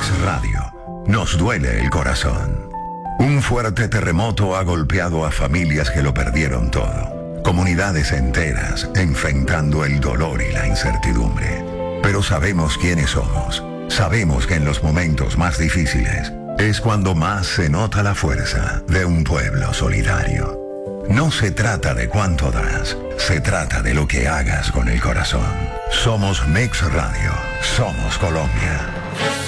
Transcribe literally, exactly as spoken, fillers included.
Mex Radio. Nos duele el corazón. Un fuerte terremoto ha golpeado a familias que lo perdieron todo. Comunidades enteras enfrentando el dolor y la incertidumbre. Pero sabemos quiénes somos. Sabemos que en los momentos más difíciles es cuando más se nota la fuerza de un pueblo solidario. No se trata de cuánto das, se trata de lo que hagas con el corazón. Somos Mex Radio, somos Colombia.